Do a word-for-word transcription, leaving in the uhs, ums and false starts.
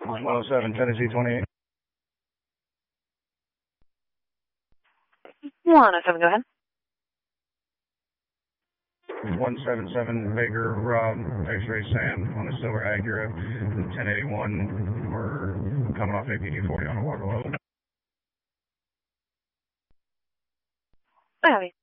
one oh seven, Tennessee twenty-eight. one oh seven, go ahead. one seven seven, Baker, Rob, X-Ray Sam on a silver Acura, ten eighty-one. We're coming off A P D forty on a water level. I have you.